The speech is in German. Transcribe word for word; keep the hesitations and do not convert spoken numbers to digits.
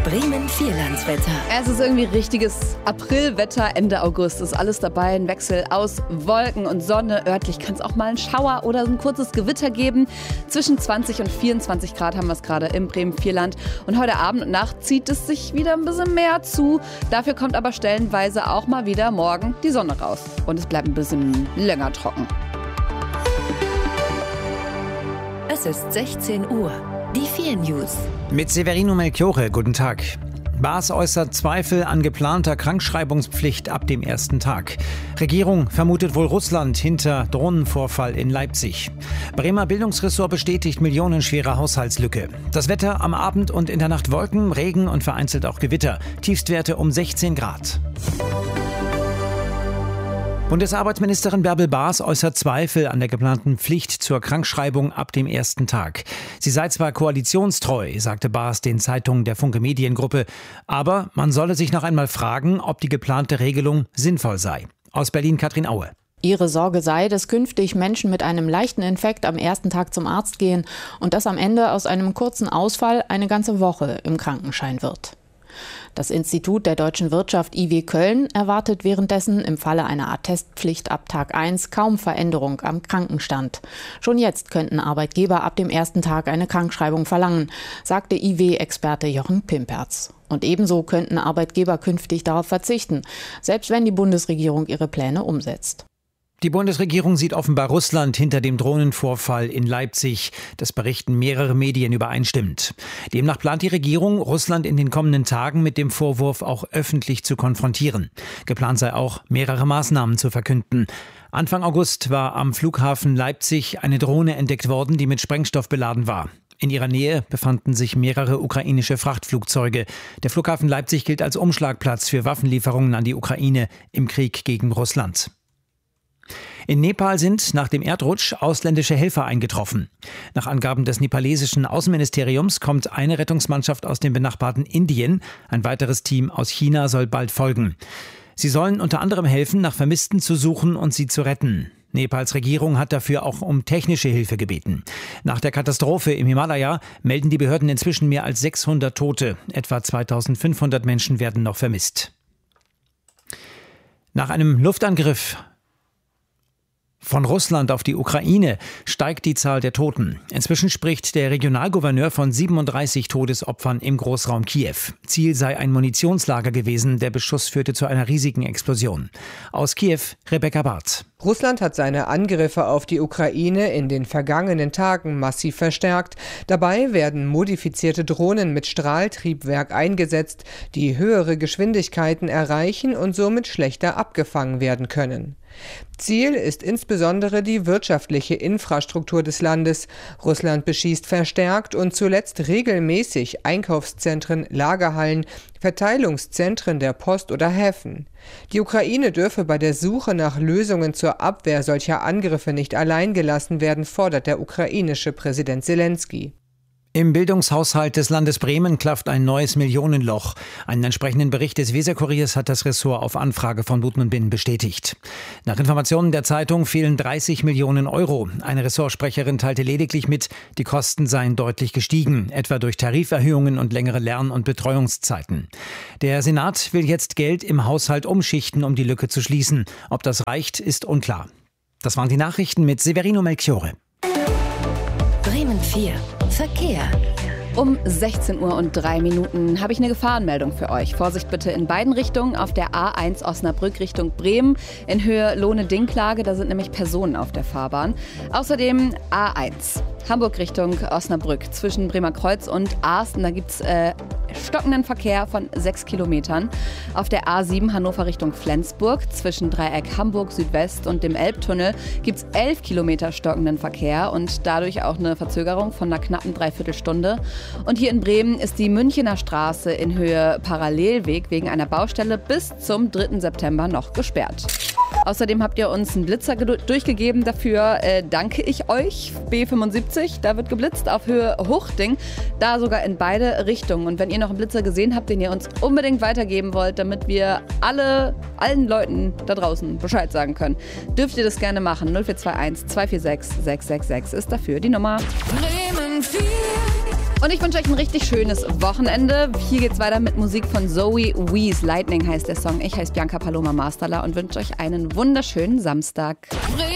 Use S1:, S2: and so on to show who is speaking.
S1: Bremen Vierlandswetter.
S2: Es ist irgendwie richtiges Aprilwetter, Ende August. Ist alles dabei, ein Wechsel aus Wolken und Sonne. Örtlich kann es auch mal einen Schauer oder ein kurzes Gewitter geben. Zwischen zwanzig und vierundzwanzig Grad haben wir es gerade im Bremen Vierland. Und heute Abend und Nacht zieht es sich wieder ein bisschen mehr zu. Dafür kommt aber stellenweise auch mal wieder morgen die Sonne raus. Und es bleibt ein bisschen länger trocken.
S1: Es ist sechzehn Uhr. Die vier News.
S3: Mit Severino Melchiorre, guten Tag. Baas äußert Zweifel an geplanter Krankschreibungspflicht ab dem ersten Tag. Regierung vermutet wohl Russland hinter Drohnenvorfall in Leipzig. Bremer Bildungsressort bestätigt millionenschwere Haushaltslücke. Das Wetter am Abend und in der Nacht Wolken, Regen und vereinzelt auch Gewitter. Tiefstwerte um sechzehn Grad. Bundesarbeitsministerin Bärbel Baas äußert Zweifel an der geplanten Pflicht zur Krankschreibung ab dem ersten Tag. Sie sei zwar koalitionstreu, sagte Baas den Zeitungen der Funke Mediengruppe, aber man solle sich noch einmal fragen, ob die geplante Regelung sinnvoll sei. Aus Berlin Katrin Aue.
S4: Ihre Sorge sei, dass künftig Menschen mit einem leichten Infekt am ersten Tag zum Arzt gehen und dass am Ende aus einem kurzen Ausfall eine ganze Woche im Krankenschein wird. Das Institut der deutschen Wirtschaft I W Köln erwartet währenddessen im Falle einer Attestpflicht ab Tag eins kaum Veränderung am Krankenstand. Schon jetzt könnten Arbeitgeber ab dem ersten Tag eine Krankschreibung verlangen, sagte I W-Experte Jochen Pimperz. Und ebenso könnten Arbeitgeber künftig darauf verzichten, selbst wenn die Bundesregierung ihre Pläne umsetzt.
S3: Die Bundesregierung sieht offenbar Russland hinter dem Drohnenvorfall in Leipzig. Das berichten mehrere Medien übereinstimmend. Demnach plant die Regierung, Russland in den kommenden Tagen mit dem Vorwurf auch öffentlich zu konfrontieren. Geplant sei auch, mehrere Maßnahmen zu verkünden. Anfang August war am Flughafen Leipzig eine Drohne entdeckt worden, die mit Sprengstoff beladen war. In ihrer Nähe befanden sich mehrere ukrainische Frachtflugzeuge. Der Flughafen Leipzig gilt als Umschlagplatz für Waffenlieferungen an die Ukraine im Krieg gegen Russland. In Nepal sind nach dem Erdrutsch ausländische Helfer eingetroffen. Nach Angaben des nepalesischen Außenministeriums kommt eine Rettungsmannschaft aus dem benachbarten Indien. Ein weiteres Team aus China soll bald folgen. Sie sollen unter anderem helfen, nach Vermissten zu suchen und sie zu retten. Nepals Regierung hat dafür auch um technische Hilfe gebeten. Nach der Katastrophe im Himalaya melden die Behörden inzwischen mehr als sechshundert Tote. Etwa zweitausendfünfhundert Menschen werden noch vermisst. Nach einem Luftangriff von Russland auf die Ukraine steigt die Zahl der Toten. Inzwischen spricht der Regionalgouverneur von siebenunddreißig Todesopfern im Großraum Kiew. Ziel sei ein Munitionslager gewesen. Der Beschuss führte zu einer riesigen Explosion. Aus Kiew, Rebecca Barth.
S5: Russland hat seine Angriffe auf die Ukraine in den vergangenen Tagen massiv verstärkt. Dabei werden modifizierte Drohnen mit Strahltriebwerk eingesetzt, die höhere Geschwindigkeiten erreichen und somit schlechter abgefangen werden können. Ziel ist insbesondere die wirtschaftliche Infrastruktur des Landes. Russland beschießt verstärkt und zuletzt regelmäßig Einkaufszentren, Lagerhallen, Verteilungszentren der Post oder Häfen. Die Ukraine dürfe bei der Suche nach Lösungen zur Abwehr solcher Angriffe nicht allein gelassen werden, fordert der ukrainische Präsident Selenskyj.
S3: Im Bildungshaushalt des Landes Bremen klafft ein neues Millionenloch. Einen entsprechenden Bericht des Weser-Kuriers hat das Ressort auf Anfrage von Butmann Binnen bestätigt. Nach Informationen der Zeitung fehlen dreißig Millionen Euro. Eine Ressortsprecherin teilte lediglich mit, die Kosten seien deutlich gestiegen, etwa durch Tariferhöhungen und längere Lern- und Betreuungszeiten. Der Senat will jetzt Geld im Haushalt umschichten, um die Lücke zu schließen. Ob das reicht, ist unklar. Das waren die Nachrichten mit Severino Melchiorre.
S1: Bremen vier. Verkehr.
S2: Um sechzehn Uhr und drei Minuten habe ich eine Gefahrenmeldung für euch. Vorsicht bitte in beiden Richtungen auf der A eins Osnabrück Richtung Bremen in Höhe Lohne-Dinklage. Da sind nämlich Personen auf der Fahrbahn. Außerdem A eins Hamburg Richtung Osnabrück zwischen Bremer Kreuz und Asten. Da gibt es äh, stockenden Verkehr von sechs Kilometern. Auf der A sieben Hannover Richtung Flensburg zwischen Dreieck Hamburg Südwest und dem Elbtunnel gibt es elf Kilometer stockenden Verkehr und dadurch auch eine Verzögerung von einer knappen Dreiviertelstunde. Und hier in Bremen ist die Münchener Straße in Höhe Parallelweg wegen einer Baustelle bis zum dritten September noch gesperrt. Außerdem habt ihr uns einen Blitzer durchgegeben. Dafür äh, danke ich euch. B fünfundsiebzig, da wird geblitzt auf Höhe Huchting. Da sogar in beide Richtungen. Und wenn ihr noch einen Blitzer gesehen habt, den ihr uns unbedingt weitergeben wollt, damit wir alle, allen Leuten da draußen Bescheid sagen können, dürft ihr das gerne machen. null vier zwei eins zwei vier sechs sechs sechs sechs ist dafür die Nummer.
S1: Bremen vier.
S2: Und ich wünsche euch ein richtig schönes Wochenende. Hier geht's weiter mit Musik von Zoe Wees. Lightning heißt der Song. Ich heiße Bianca Paloma Masterla und wünsche euch einen wunderschönen Samstag.